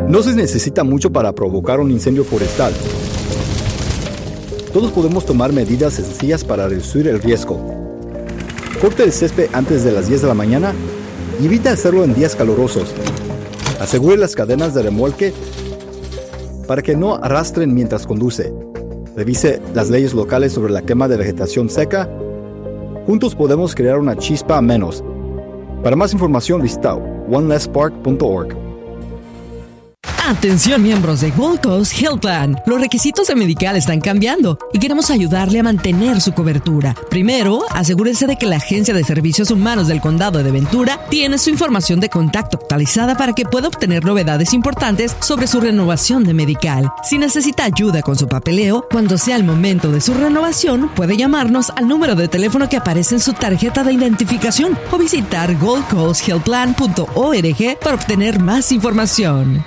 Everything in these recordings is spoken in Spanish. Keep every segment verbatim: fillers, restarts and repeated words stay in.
No se necesita mucho para provocar un incendio forestal. Todos podemos tomar medidas sencillas para reducir el riesgo. Corte el césped antes de las diez de la mañana y evita hacerlo en días calurosos. Asegure las cadenas de remolque para que no arrastren mientras conduce. Revise las leyes locales sobre la quema de vegetación seca. Juntos podemos crear una chispa menos. Para más información visita one less spark punto org. Atención miembros de Gold Coast Health Plan. Los requisitos de Medical están cambiando y queremos ayudarle a mantener su cobertura. Primero, asegúrese de que la Agencia de Servicios Humanos del Condado de Ventura tiene su información de contacto actualizada para que pueda obtener novedades importantes sobre su renovación de Medical. Si necesita ayuda con su papeleo, cuando sea el momento de su renovación, puede llamarnos al número de teléfono que aparece en su tarjeta de identificación o visitar gold coast health plan punto org para obtener más información.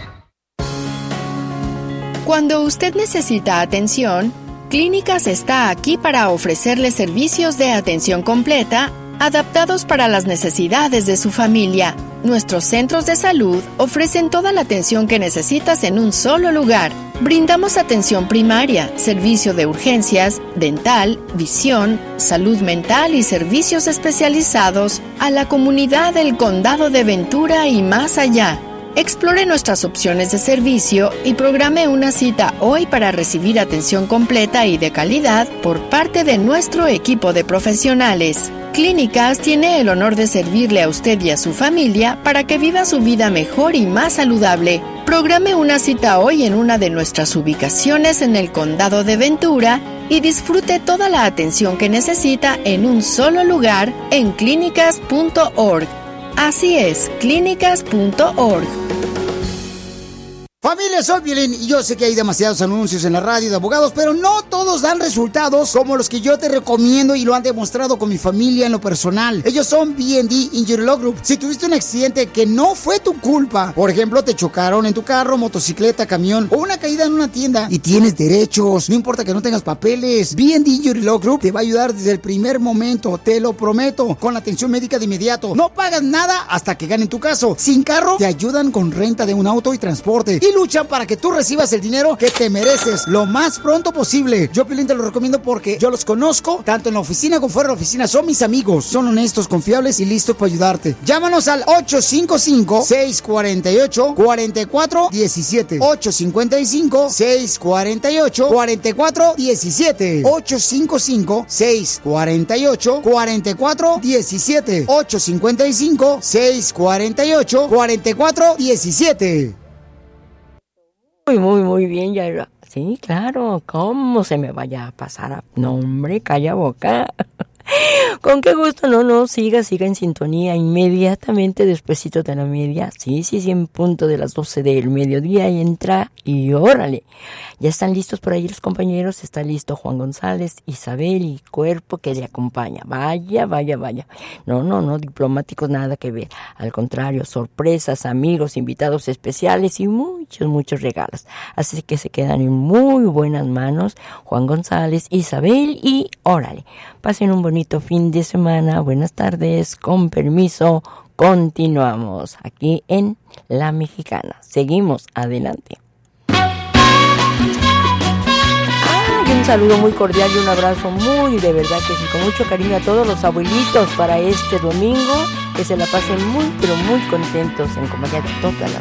Cuando usted necesita atención, Clínicas está aquí para ofrecerle servicios de atención completa, adaptados para las necesidades de su familia. Nuestros centros de salud ofrecen toda la atención que necesitas en un solo lugar. Brindamos atención primaria, servicio de urgencias, dental, visión, salud mental y servicios especializados a la comunidad del Condado de Ventura y más allá. Explore nuestras opciones de servicio y programe una cita hoy para recibir atención completa y de calidad por parte de nuestro equipo de profesionales. Clínicas tiene el honor de servirle a usted y a su familia para que viva su vida mejor y más saludable. Programe una cita hoy en una de nuestras ubicaciones en el Condado de Ventura y disfrute toda la atención que necesita en un solo lugar en clínicas punto org. Así es, clínicas punto org. Familia, soy Piolín y yo sé que hay demasiados anuncios en la radio de abogados, pero no todos dan resultados como los que yo te recomiendo y lo han demostrado con mi familia en lo personal. Ellos son B and D Injury Law Group. Si tuviste un accidente que no fue tu culpa, por ejemplo, te chocaron en tu carro, motocicleta, camión o una caída en una tienda y tienes derechos, no importa que no tengas papeles, B and D Injury Law Group te va a ayudar desde el primer momento, te lo prometo, con la atención médica de inmediato. No pagas nada hasta que ganen tu caso. Sin carro, te ayudan con renta de un auto y transporte. Y luchan para que tú recibas el dinero que te mereces lo más pronto posible. Yo, Piolín, te lo recomiendo porque yo los conozco, tanto en la oficina como fuera de la oficina. Son mis amigos, son honestos, confiables y listos para ayudarte. Llámanos al ocho cinco cinco, seis cuatro ocho, cuatro cuatro uno siete. ocho cinco cinco, seis cuatro ocho, cuatro cuatro uno siete. ocho cinco cinco, seis cuatro ocho, cuatro cuatro uno siete. ocho cinco cinco, seis cuatro ocho, cuatro cuatro uno siete. Muy, muy, muy bien, ya. Sí, claro, ¿cómo se me vaya a pasar? A... No, hombre, calla boca. Con qué gusto, no, no, siga, siga en sintonía inmediatamente despuesito de la media. Sí, sí, sí, en punto de las doce del mediodía y entra y órale. Ya están listos por ahí los compañeros, está listo Juan González, Isabel y cuerpo que le acompaña. Vaya, vaya, vaya. No, no, no, diplomáticos nada que ver. Al contrario, sorpresas, amigos, invitados especiales y muchos, muchos regalos. Así que se quedan en muy buenas manos Juan González, Isabel y órale. Pasen un bonito fin de semana. Buenas tardes. Con permiso, continuamos aquí en La Mexicana. Seguimos adelante. Ay, un saludo muy cordial y un abrazo muy de verdad que sí, con mucho cariño a todos los abuelitos para este domingo. Que se la pasen muy, pero muy contentos en compañía de toda la